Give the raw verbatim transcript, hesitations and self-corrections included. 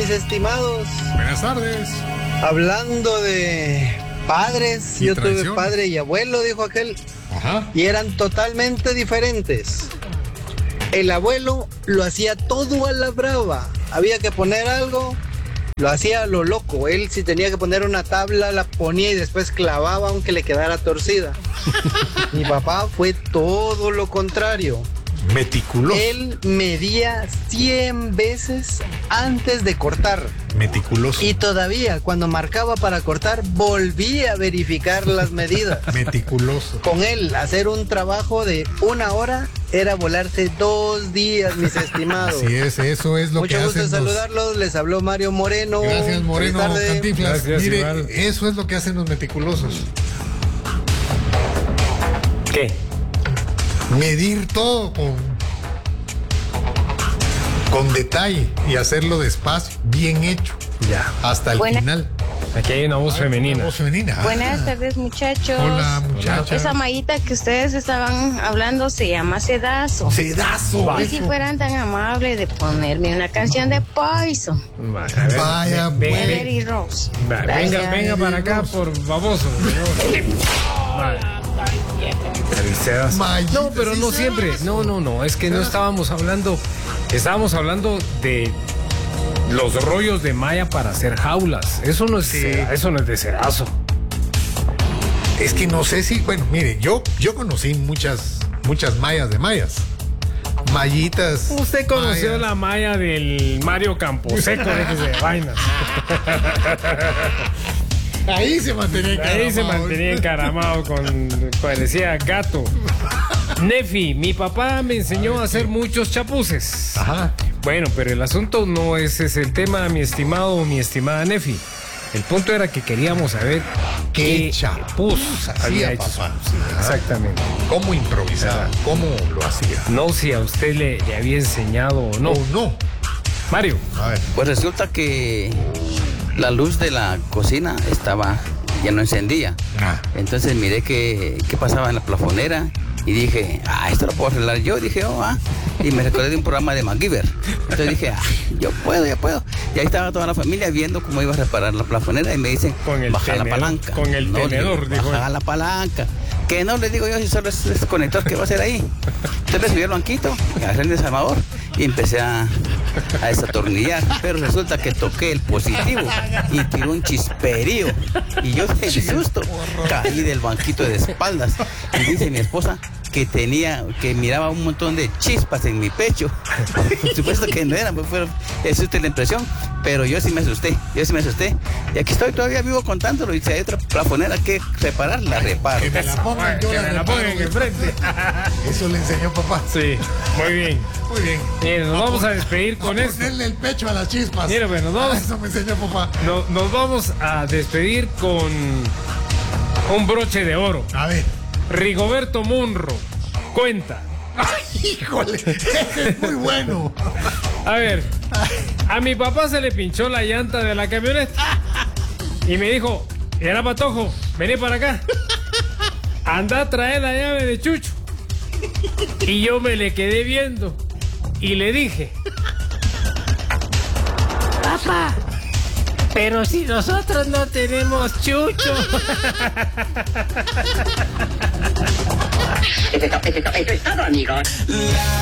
mis estimados. Buenas tardes. Hablando de padres, yo tuve padre y abuelo, dijo aquel. Ajá. Y eran totalmente diferentes. El abuelo lo hacía todo a la brava. Había que poner algo, lo hacía a lo loco. Él, si tenía que poner una tabla, la ponía y después clavaba aunque le quedara torcida. Mi papá fue todo lo contrario. Meticuloso. Él medía cien veces antes de cortar. Meticuloso. Y todavía, cuando marcaba para cortar, volvía a verificar las medidas. Meticuloso. Con él, hacer un trabajo de una hora era volarse dos días, mis estimados. Así es, eso es lo Mucho que gusto hacen saludarlos, los... les habló Mario Moreno. Gracias, Moreno, Cantinflas. Gracias, Mire, igual. Eso es lo que hacen los meticulosos. ¿Qué? Medir todo con, con detalle y hacerlo despacio, bien hecho. Ya. Hasta el Buena. final. Aquí hay una voz femenina. Una voz femenina. Buenas Ah. tardes, muchachos. Hola, muchacha. Esa mallita que ustedes estaban hablando se llama sedazo. Sedazo. Y si fueran tan amables de ponerme una canción de Poison. Vaya, a ver, Vaya, ven- ven- bueno. ven- Mary Rose. va, Gracias. venga, venga para acá por baboso. Vale. Felicidades. Mallita, No, pero sí, no sedazo. siempre. No, no, no. Es que no estábamos hablando. Estábamos hablando de los rollos de malla para hacer jaulas. Eso no es, Sí. cera- eso no es de cerazo. Es que no sé si, bueno, mire, yo, yo conocí muchas, muchas mallas de mallas. Mallitas. Usted conoció mallas. la malla del Mario Camposeco, déjese de vainas. Ahí se mantenía Ahí se encaramado. mantenía encaramado con, parecía gato. Nefi, mi papá me enseñó a hacer muchos chapuces. Ajá. Bueno, pero el asunto no ese es el tema, mi estimado o mi estimada Nefi. El punto era que queríamos saber ¿Qué qué chapuz hacía, había hecho su- papá? sí, exactamente. ¿Cómo improvisaba? ¿Cómo lo hacía? No si a usted le, le había enseñado o no. ¿O no? Mario. A ver. Pues resulta que la luz de la cocina estaba, ya no encendía. Ah. Entonces miré que, qué pasaba en la plafonera y dije, ah, esto lo puedo arreglar yo. Dije, oh, ah. Y me recordé de un programa de MacGyver. Entonces dije, ah, yo puedo, yo puedo. Y ahí estaba toda la familia viendo cómo iba a reparar la plafonera y me dicen, Con el baja la tenedor, palanca. con el No, le tenedor, digo, dijo baja él. la palanca. Que no, les digo yo, si solo es ese conector que va a hacer ahí. Entonces me subí al banquito, agarré el desarmador y empecé a, a desatornillar. Pero resulta que toqué el positivo y tiró un chisperío. Y yo de susto caí del banquito de espaldas. Y dice mi esposa que tenía, que miraba un montón de chispas en mi pecho. Por supuesto que no era, fue el susto y la impresión. Pero yo sí me asusté, yo sí me asusté. Y aquí estoy todavía vivo contándolo. Y si hay otra plafonera que reparar, la reparo. Que me la pongan, yo Que la me la reparo, pongan güey. enfrente. Eso le enseñó papá. Sí, muy bien. Muy bien. Miren, nos vamos a despedir con a esto. ponerle el pecho a las chispas. Mira, bueno, nos vamos- Ah, eso me enseñó papá. No- nos vamos a despedir con un broche de oro. A ver. Rigoberto Munro cuenta. Ay, híjole, ese es muy bueno. A ver, a mi papá se le pinchó la llanta de la camioneta y me dijo, era Patojo, vení para acá. Anda a traer la llave de Chucho. Y yo me le quedé viendo y le dije, papá, pero si nosotros no tenemos Chucho. Eso es todo, amigos.